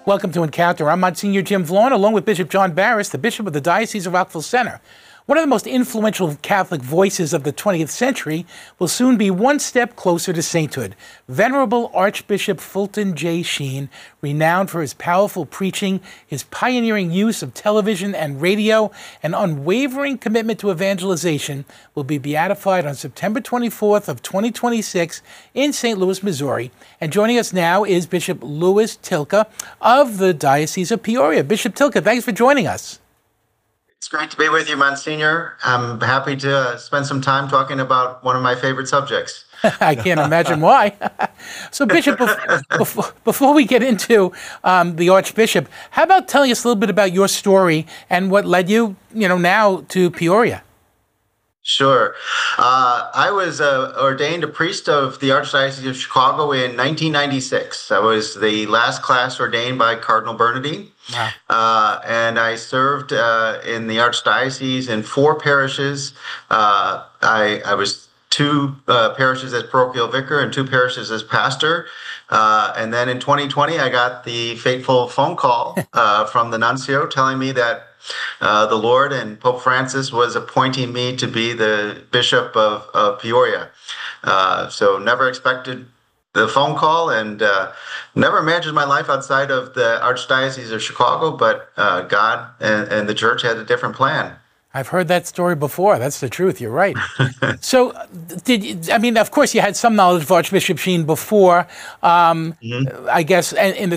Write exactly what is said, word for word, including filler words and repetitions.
Welcome to Encounter. I'm Monsignor Jim Vaughn, along with Bishop John Barris, the Bishop of the Diocese of Rockville Centre. One of the most influential Catholic voices of the twentieth century will soon be one step closer to sainthood. Venerable Archbishop Fulton J. Sheen, renowned for his powerful preaching, his pioneering use of television and radio, and unwavering commitment to evangelization, will be beatified on September twenty-fourth of twenty twenty-six in Saint Louis, Missouri. And joining us now is Bishop Louis Tilke of the Diocese of Peoria. Bishop Tilke, thanks for joining us. It's great to be with you, Monsignor. I'm happy to uh, spend some time talking about one of my favorite subjects. I can't imagine why. So, Bishop, before, before we get into um, the Archbishop, how about telling us a little bit about your story and what led you, you know, now to Peoria? Sure. Uh, I was uh, ordained a priest of the Archdiocese of Chicago in nineteen ninety-six. I was the last class ordained by Cardinal Bernardin. Wow. Uh, and I served uh, in the Archdiocese in four parishes. Uh, I, I was two uh, parishes as parochial vicar and two parishes as pastor. Uh, and then in twenty twenty, I got the fateful phone call uh, from the nuncio telling me that uh, the Lord and Pope Francis was appointing me to be the Bishop of, of Peoria. Uh, so never expected the phone call and uh, never imagined my life outside of the Archdiocese of Chicago, but uh, God and, and the Church had a different plan. I've heard that story before. That's the truth. You're right. So, did you, I mean, of course, you had some knowledge of Archbishop Sheen before, um, mm-hmm. I guess, in the